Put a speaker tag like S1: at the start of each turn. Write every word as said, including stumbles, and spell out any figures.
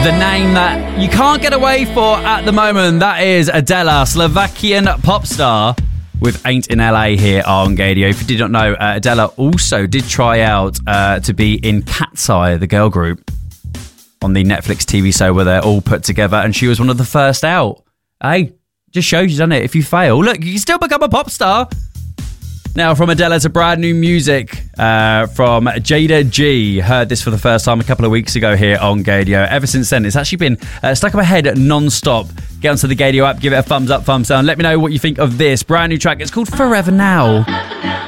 S1: The name that you can't get away for at the moment, that is Adela, Slovakian pop star with Ain't in L A here on Gadio. If you did not know, uh, Adela also did try out uh, to be in Cat's Eye, the girl group, on the Netflix T V show where they're all put together, and she was one of the first out. Hey, just shows you, doesn't it? If you fail, look, you can still become a pop star. Now, from Adela to brand new music uh, from Jada G. Heard this for the first time a couple of weeks ago here on Gadio. Ever since then, it's actually been uh, stuck in my head non-stop. Get onto the Gadio app, give it a thumbs up, thumbs down. Let me know what you think of this brand new track. It's called Forever Now.